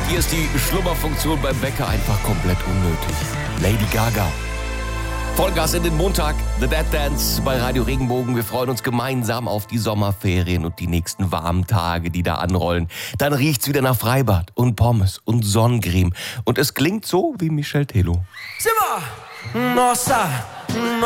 Hier ist die Schlummerfunktion beim Wecker einfach komplett unnötig. Lady Gaga. Vollgas in den Montag, The Dead Dance bei Radio Regenbogen. Wir freuen uns gemeinsam auf die Sommerferien und die nächsten warmen Tage, die da anrollen. Dann riecht's wieder nach Freibad und Pommes und Sonnencreme. Und es klingt so wie Michel Tello. Simmer! Nossa!